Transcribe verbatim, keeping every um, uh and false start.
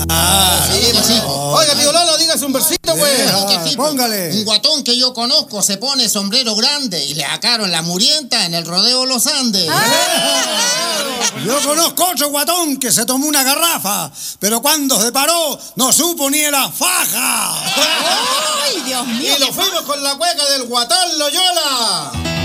Ah, sí, pues sí. Oiga, tío Lolo, dígase un versito, pues. Claro que sí, pues. Póngale. Un guatón que yo conozco se pone sombrero grande y le sacaron la murienta en el rodeo Los Andes. Yo conozco otro guatón que se tomó una garrafa, pero cuando se paró no supo ni la faja. ¡Ay, Dios mío! Y lo fuimos con la cueca del Guatán Loyola.